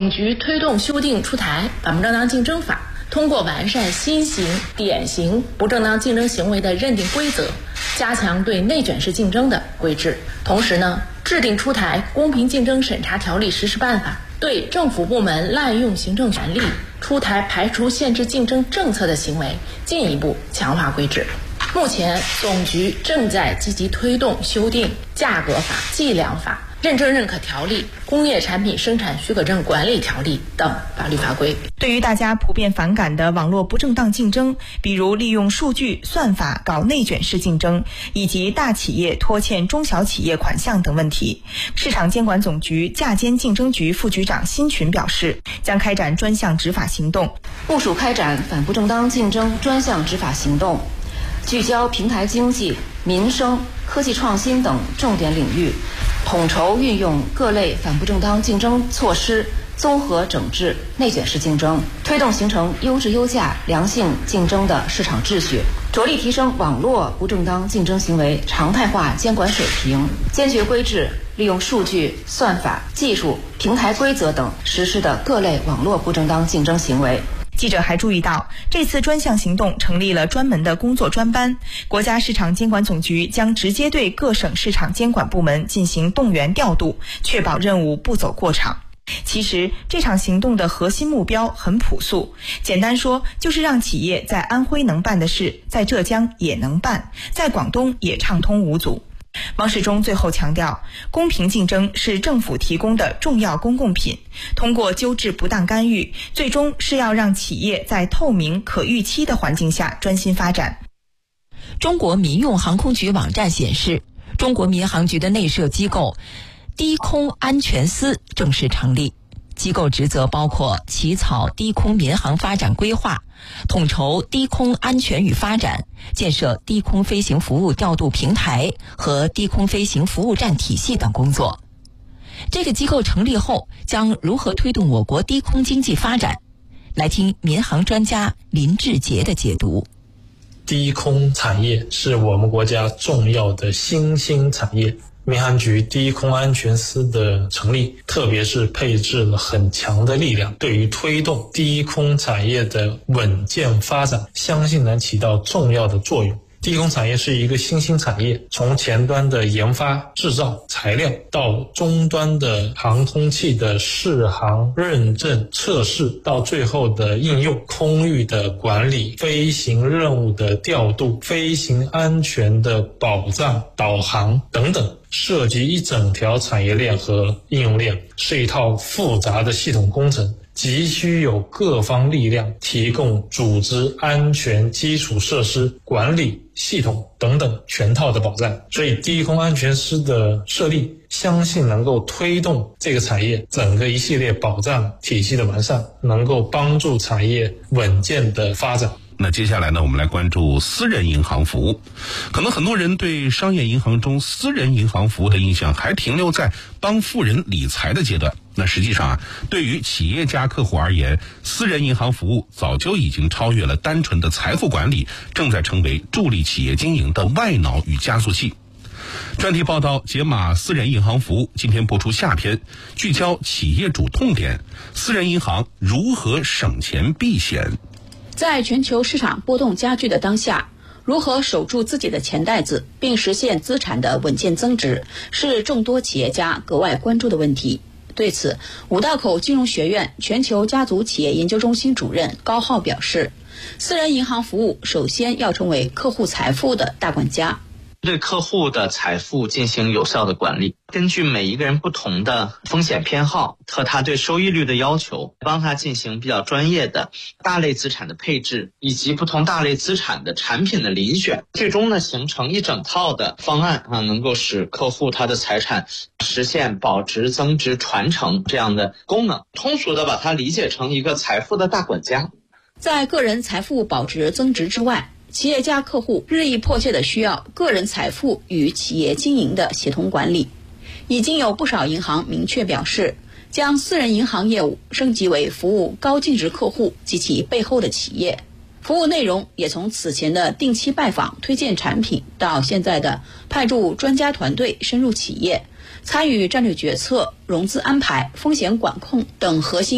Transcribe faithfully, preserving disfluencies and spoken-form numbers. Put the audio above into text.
总局推动修订出台反不正当竞争法，通过完善新型典型不正当竞争行为的认定规则，加强对内卷式竞争的规制。同时呢，制定出台公平竞争审查条例实施办法，对政府部门滥用行政权力、出台排除限制竞争政策的行为进一步强化规制。目前，总局正在积极推动修订价格法、计量法、认证认可条例、工业产品生产许可证管理条例等法律法规。 对于大家普遍反感的网络不正当竞争，比如利用数据算法搞内卷式竞争，以及大企业拖欠中小企业款项等问题，市场监管总局价监竞争局副局长辛群表示，将开展专项执法行动， 部署开展反不正当竞争专项执法行动，聚焦平台经济、民生、科技创新等重点领域，统筹运用各类反不正当竞争措施，综合整治内卷式竞争，推动形成优质优价、良性竞争的市场秩序，着力提升网络不正当竞争行为常态化监管水平，坚决规制利用数据、算法、技术、平台规则等实施的各类网络不正当竞争行为。 记者还注意到，这次专项行动成立了专门的工作专班，国家市场监管总局将直接对各省市场监管部门进行动员调度，确保任务不走过场。其实，这场行动的核心目标很朴素，简单说就是让企业在安徽能办的事，在浙江也能办，在广东也畅通无阻。王世忠最后强调，公平竞争是政府提供的重要公共品，通过纠治不当干预，最终是要让企业在透明可预期的环境下专心发展。 中国民用航空局网站显示，中国民航局的内设机构低空安全司正式成立，机构职责包括起草低空民航发展规划，统筹低空安全与发展，建设低空飞行服务调度平台和低空飞行服务站体系等工作。这个机构成立后将如何推动我国低空经济发展？来听民航专家林志杰的解读。 低空产业是我们国家重要的新兴产业，民航局低空安全司的成立，特别是配置了很强的力量，对于推动低空产业的稳健发展，相信能起到重要的作用。低空产业是一个新兴产业，从前端的研发、制造、材料，到终端的航空器的试航、认证、测试，到最后的应用、空域的管理、飞行任务的调度、飞行安全的保障、导航等等，涉及一整条产业链和应用链，是一套复杂的系统工程，急需有各方力量提供组织安全基础设施、管理系统等等全套的保障。所以低空安全司的设立，相信能够推动这个产业整个一系列保障体系的完善，能够帮助产业稳健的发展。 那接下来呢，我们来关注私人银行服务。可能很多人对商业银行中私人银行服务的印象还停留在帮富人理财的阶段。那实际上啊，对于企业家客户而言，私人银行服务早就已经超越了单纯的财富管理，正在成为助力企业经营的外脑与加速器。专题报道解码私人银行服务，今天播出下篇，聚焦企业主痛点，私人银行如何省钱避险。 在全球市场波动加剧的当下，如何守住自己的钱袋子并实现资产的稳健增值，是众多企业家格外关注的问题。对此，五道口金融学院全球家族企业研究中心主任高浩表示，私人银行服务首先要成为客户财富的大管家， 对客户的财富进行有效的管理，根据每一个人不同的风险偏好和他对收益率的要求，帮他进行比较专业的大类资产的配置，以及不同大类资产的产品的遴选，最终呢形成一整套的方案啊，能够使客户他的财产实现保值、增值、传承这样的功能。通俗的把它理解成一个财富的大管家。 在个人财富保值增值之外，企业家客户日益迫切地需要个人财富与企业经营的协同管理。已经有不少银行明确表示，将私人银行业务升级为服务高净值客户及其背后的企业。服务内容也从此前的定期拜访推荐产品，到现在的派驻专家团队深入企业，参与战略决策、融资安排、风险管控等核心